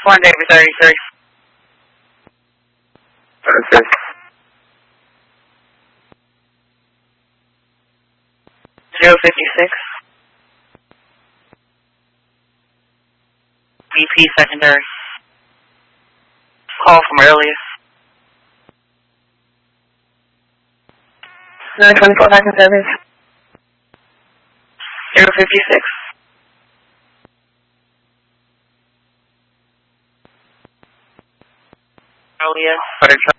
One David 33. Okay. 056. BP secondary. Call from earlier. 924 back in service. 056. Earlier.